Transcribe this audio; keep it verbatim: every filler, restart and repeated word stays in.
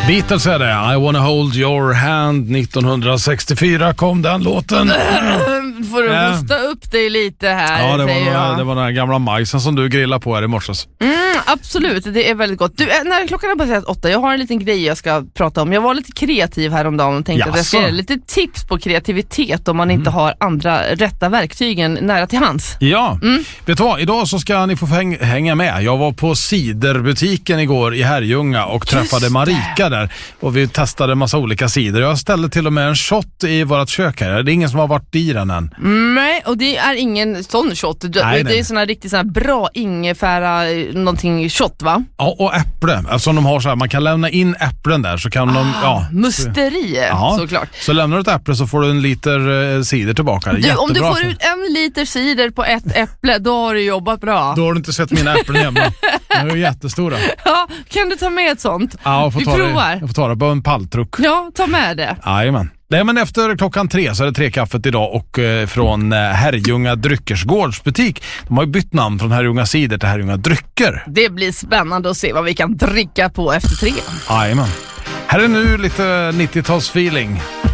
Beatles är det. I wanna hold your hand. nittonhundrasextiofyra kom den låten. Får du Ja. hosta upp dig lite här? Ja, det var, säger den, jag. det var den här gamla majsen som du grillade på här i morses. Mm, absolut, det är väldigt gott. Du, när klockan är passerat åtta, jag har en liten grej jag ska prata om. Jag var lite kreativ häromdagen och tänkte att jag ska Jaså? ge lite tips på kreativitet om man inte har andra rätta verktygen nära till hands. Ja, mm. vet du vad? Idag så ska ni få häng, hänga med. Jag var på ciderbutiken igår i Herrljunga och träffade Just Marika där. Och vi testade en massa olika cider. Jag ställde till och med en shot i vårt kök här. Det är ingen som har varit i den än. Nej, och det är ingen sån shot. Det, Nej, det nej. är sån här riktigt sån här bra ingefära någonting shot, va? Ja, och äpple. Alltså de har så här, man kan lämna in äpplen där så kan de, ja. Musteriet, Ja, såklart. så lämnar du ett äpple så får du en liter eh, cider tillbaka. Du, om du Jättebra får för- ut en liter cider på ett äpple, då har du jobbat bra. Då har du inte sett mina äpplen hemma. De är ju jättestora. Ja, kan du ta med ett sånt? Ja, jag får Vi ta provar. Det, jag får ta det på en palltruck. Ja, ta med det. Jajamän. Nej, men efter klockan tre så är det tre kaffet idag och eh, från eh, Herrljunga Dryckersgårdsbutik. De har ju bytt namn från Herrljunga cider till Herrljunga Drycker. Det blir spännande att se vad vi kan dricka på efter tre. Jajamän. Här är nu lite nittiotalsfeeling.